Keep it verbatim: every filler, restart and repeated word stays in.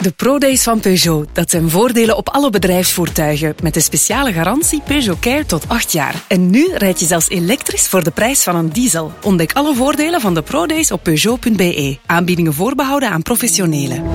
De ProDays van Peugeot, dat zijn voordelen op alle bedrijfsvoertuigen. Met de speciale garantie Peugeot Care tot acht jaar. En nu rijd je zelfs elektrisch voor de prijs van een diesel. Ontdek alle voordelen van de ProDays op Peugeot punt be. Aanbiedingen voorbehouden aan professionelen.